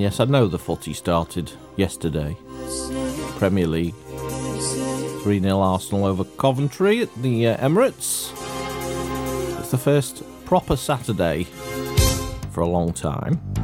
yes, I know the footy started yesterday. Premier League. 3-0 Arsenal over Coventry at the Emirates. It's the first proper Saturday for a long time.